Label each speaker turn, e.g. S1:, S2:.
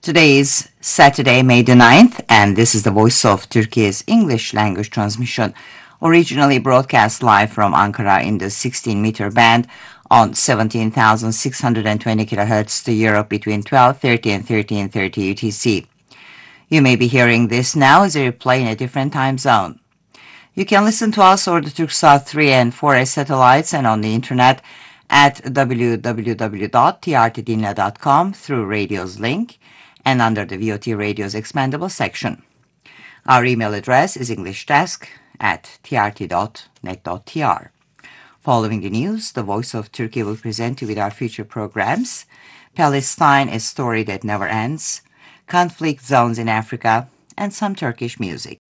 S1: Today is Saturday, May the 9th, and this is the Voice of Turkey's English language transmission, originally broadcast live from Ankara in the 16-meter band on 17,620 kHz to Europe between 12:30 and 13:30 UTC. You may be hearing this now as a replay in a different time zone. You can listen to us over the Turksat 3 and 4S satellites and on the internet at www.trtdinle.com through Radio's link and under the VOT Radio's expandable section. Our email address is englishdesc@trt.net.tr. Following the news, the Voice of Turkey will present you with our future programs: Palestine, a story that never ends, conflict zones in Africa, and some Turkish music.